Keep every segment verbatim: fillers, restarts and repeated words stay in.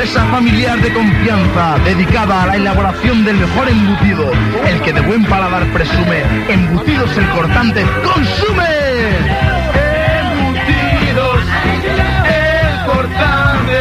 empresa familiar de confianza dedicada a la elaboración del mejor embutido, el que de buen paladar presume. Embutidos El Cortante consume. Embutidos El Cortante,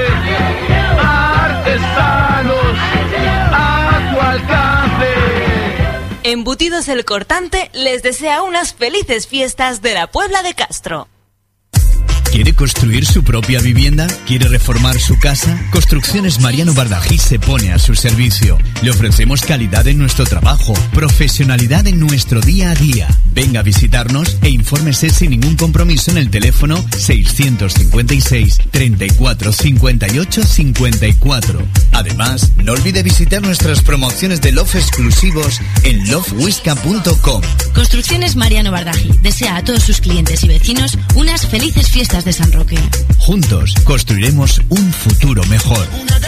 artesanos a tu alcance. Embutidos El Cortante les desea unas felices fiestas de la Puebla de Castro. ¿Quiere construir su propia vivienda? ¿Quiere reformar su casa? Construcciones Mariano Bardají se pone a su servicio. Le ofrecemos calidad en nuestro trabajo, profesionalidad en nuestro día a día. Venga a visitarnos e infórmese sin ningún compromiso en el teléfono seiscientos cincuenta y seis, treinta y cuatro, cincuenta y ocho, cincuenta y cuatro. Además, no olvide visitar nuestras promociones de loft exclusivos en loft huesca punto com. Construcciones Mariano Bardají desea a todos sus clientes y vecinos unas felices fiestas de San Roque. Juntos construiremos un futuro mejor.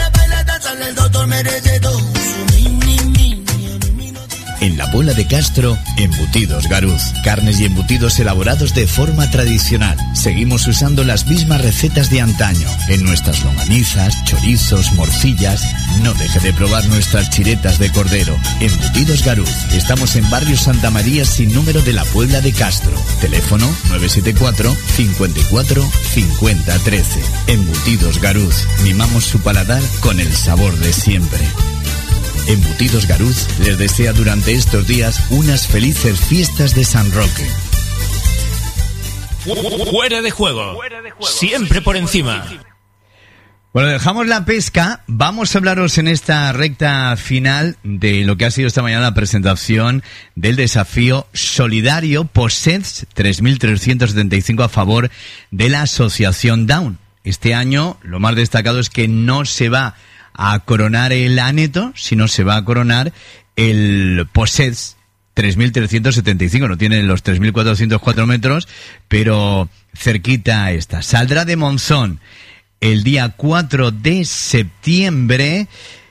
En la Puebla de Castro, Embutidos Garuz. Carnes y embutidos elaborados de forma tradicional. Seguimos usando las mismas recetas de antaño. En nuestras longanizas, chorizos, morcillas. No deje de probar nuestras chiretas de cordero. Embutidos Garuz. Estamos en barrio Santa María sin número de la Puebla de Castro. Teléfono nueve siete cuatro, cincuenta y cuatro, cincuenta, trece. Embutidos Garuz. Mimamos su paladar con el sabor de siempre. Embutidos Garuz les desea durante estos días unas felices fiestas de San Roque. Fuera de juego. Siempre por encima. Bueno, dejamos la pesca. Vamos a hablaros en esta recta final de lo que ha sido esta mañana la presentación del desafío solidario Possets tres mil trescientos setenta y cinco a favor de la Asociación Down. Este año lo más destacado es que no se va a coronar el Aneto, sino se va a coronar el Possets tres mil trescientos setenta y cinco. No tiene los tres mil cuatrocientos cuatro metros, pero cerquita está. Saldrá de Monzón el día cuatro de septiembre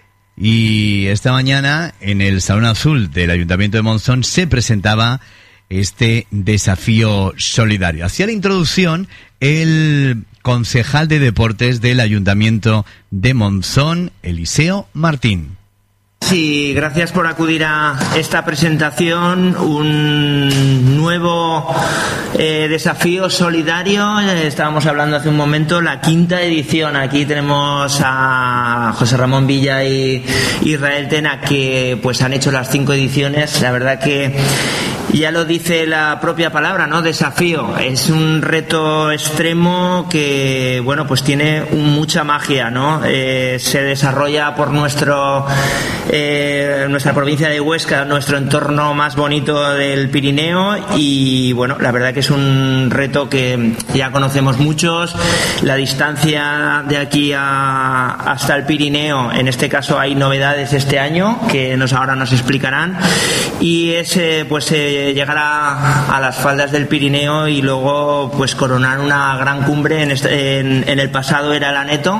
y esta mañana en el Salón Azul del Ayuntamiento de Monzón se presentaba este desafío solidario. Hacía la introducción el concejal de deportes del Ayuntamiento de Monzón, Eliseo Martín. Sí, gracias por acudir a esta presentación, un nuevo eh, desafío solidario. Estábamos hablando hace un momento, la quinta edición. Aquí tenemos a José Ramón Villa y Israel Tena, que pues han hecho las cinco ediciones. La verdad que ya lo dice la propia palabra, ¿no? Desafío. Es un reto extremo que, bueno, pues tiene mucha magia, ¿no? Eh, se desarrolla por nuestro eh, nuestra provincia de Huesca, nuestro entorno más bonito del Pirineo, y bueno, la verdad que es un reto que ya conocemos muchos. La distancia de aquí a, hasta el Pirineo, en este caso hay novedades este año que nos ahora nos explicarán, y es eh, pues eh, llegar a, a las faldas del Pirineo y luego pues coronar una gran cumbre. En, este, en, en el pasado era el Aneto.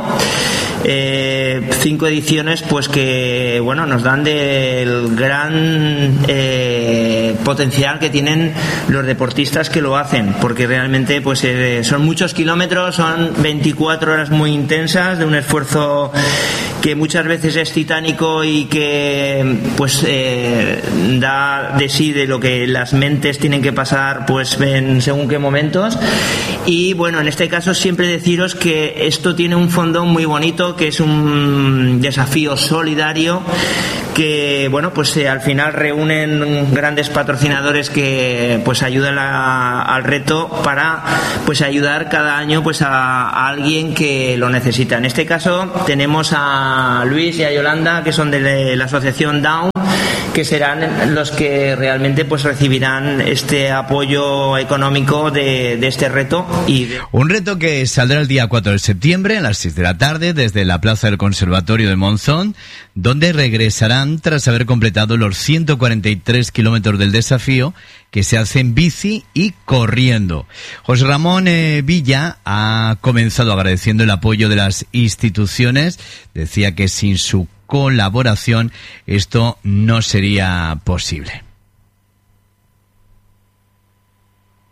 Eh, cinco ediciones pues que bueno nos dan del gran eh, potencial que tienen los deportistas que lo hacen, porque realmente pues eh, son muchos kilómetros, son veinticuatro horas muy intensas de un esfuerzo que muchas veces es titánico y que pues eh, da de sí de lo que las mentes tienen que pasar pues en según qué momentos. Y bueno, en este caso siempre deciros que esto tiene un fondo muy bonito, que es un desafío solidario que bueno pues eh, al final reúnen grandes patrocinadores que pues ayudan a, al reto para pues ayudar cada año pues a, a alguien que lo necesita. En este caso tenemos a Luis y a Yolanda, que son de la asociación Down, que serán los que realmente pues recibirán este apoyo económico de, de este reto. Y de... Un reto que saldrá el día cuatro de septiembre a las seis de la tarde desde la Plaza del Conservatorio de Monzón, donde regresarán tras haber completado los ciento cuarenta y tres kilómetros del desafío, que se hace en bici y corriendo. José Ramón eh, Villa ha comenzado agradeciendo el apoyo de las instituciones. Decía que sin su colaboración esto no sería posible.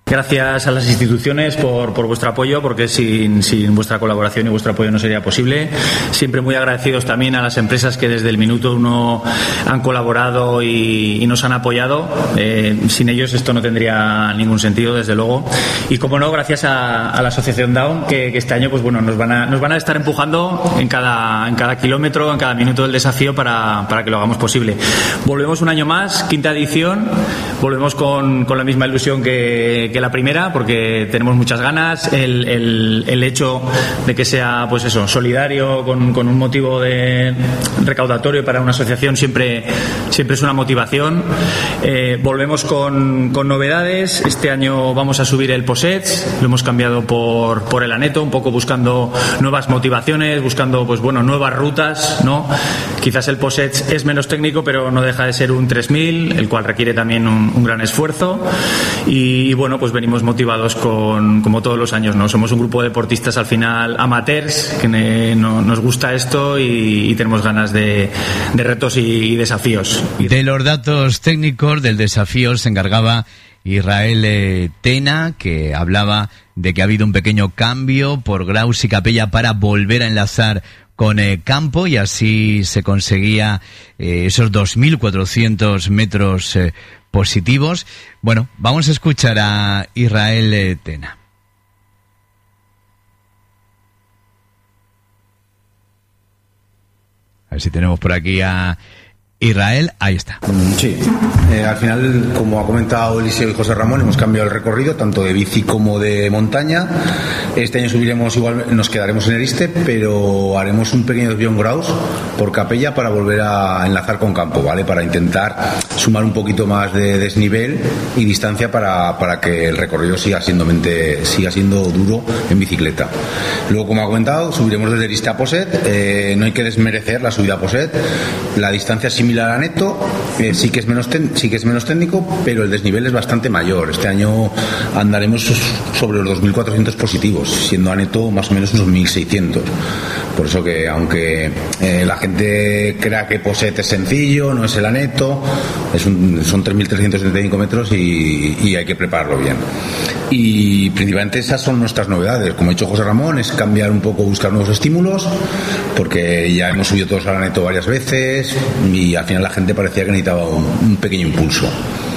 Gracias a las instituciones por, por vuestro apoyo, porque sin, sin vuestra colaboración y vuestro apoyo no sería posible. Siempre muy agradecidos también a las empresas que desde el minuto uno han colaborado y, y nos han apoyado. Eh, sin ellos esto no tendría ningún sentido, desde luego. Y como no, gracias a, a la Asociación Down, que, que este año pues bueno nos van a, nos van a estar empujando en cada, en cada kilómetro, en cada minuto del desafío para, para que lo hagamos posible. Volvemos un año más, quinta edición. Volvemos con, con la misma ilusión que, que la primera, porque tenemos muchas ganas. El, el, el hecho de que sea, pues eso, solidario, con, con un motivo de recaudatorio para una asociación, siempre, siempre es una motivación. Eh, volvemos con, con novedades. Este año vamos a subir el Possets, lo hemos cambiado por, por el Aneto, un poco buscando nuevas motivaciones, buscando, pues bueno, nuevas rutas, ¿no? Quizás el Possets es menos técnico, pero no deja de ser un tres mil, el cual requiere también un, un gran esfuerzo. Y, y bueno, pues venimos motivados con, como todos los años, ¿no? Somos un grupo de deportistas al final amateurs, que ne, no, nos gusta esto y, y tenemos ganas de, de retos y, y desafíos. De los datos técnicos del desafío se encargaba Israel eh, Tena, que hablaba de que ha habido un pequeño cambio por Graus y Capella para volver a enlazar con eh, campo, y así se conseguía eh, esos dos mil cuatrocientos metros eh, positivos. Bueno, vamos a escuchar a Israel eh, Tena. A ver si tenemos por aquí a Israel, ahí está. Sí, eh, al final, como ha comentado Eliseo y José Ramón, hemos cambiado el recorrido tanto de bici como de montaña. Este año subiremos igual, nos quedaremos en Eriste, pero haremos un pequeño desvío en Graus por Capella para volver a enlazar con campo, ¿vale? Para intentar sumar un poquito más de desnivel y distancia para, para que el recorrido siga siendo, mente, siga siendo duro en bicicleta. Luego, como ha comentado, subiremos desde Eriste a Poset. Eh, no hay que desmerecer la subida a Poset. La distancia es similar a Neto, eh, sí que es menos ten, sí que es menos técnico, pero el desnivel es bastante mayor. Este año andaremos sobre los dos mil cuatrocientos positivos, siendo a Neto más o menos unos mil seiscientos. Por eso que aunque eh, la gente crea que Poset es sencillo, no es el Aneto, es un, son tres mil trescientos setenta y cinco metros y, y hay que prepararlo bien. Y principalmente esas son nuestras novedades. Como ha dicho José Ramón, es cambiar un poco, buscar nuevos estímulos, porque ya hemos subido todos al Aneto varias veces y al final la gente parecía que necesitaba un, un pequeño impulso.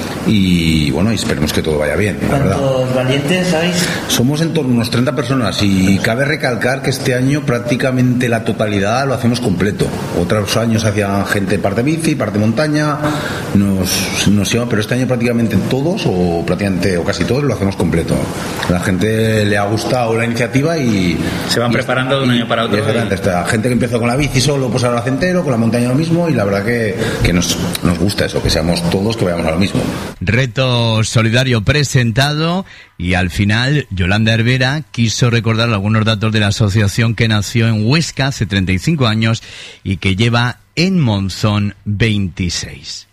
Y bueno, y esperemos que todo vaya bien, la verdad. ¿Cuántos valientes sois? Somos en torno a unos treinta personas y cabe recalcar que este año prácticamente la totalidad lo hacemos completo. Otros años hacían gente parte bici, parte montaña, nos, nos iba, pero este año prácticamente todos o prácticamente o casi todos lo hacemos completo. A la gente le ha gustado la iniciativa y se van y preparando de un año para otro. Exactamente, esta gente que empezó con la bici solo, pues ahora lo hace entero, con la montaña lo mismo, y la verdad que, que nos, nos gusta eso, que seamos todos, que vayamos a lo mismo. Reto solidario presentado, y al final Yolanda Herrera quiso recordar algunos datos de la asociación que nació en Huesca hace treinta y cinco años y que lleva en Monzón veintiséis.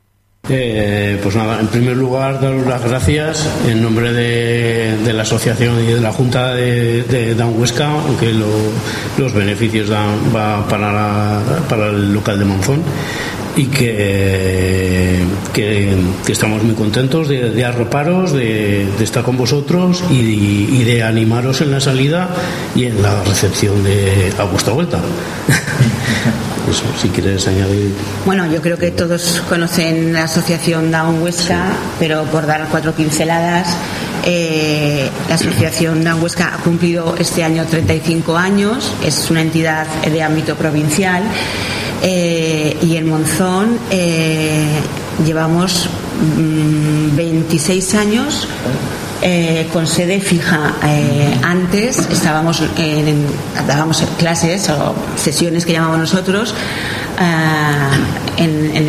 Eh, pues nada, en primer lugar daros las gracias en nombre de, de la asociación y de la Junta de, de Down Huesca, aunque lo, los beneficios dan va para, la, para el local de Monzón, y que, que, que estamos muy contentos de, de arroparos, de, de estar con vosotros y, y de animaros en la salida y en la recepción de a vuestra vuelta. Eso, si quieres añadir. Bueno, yo creo que todos conocen la asociación Down Huesca, sí. Pero por dar cuatro pinceladas, eh, la asociación Down Huesca ha cumplido este año treinta y cinco años, es una entidad de ámbito provincial, eh, y en Monzón eh, llevamos mmm, veintiséis años. Eh, con sede fija. Eh, antes estábamos en, en, dábamos clases o sesiones que llamamos nosotros eh, en, en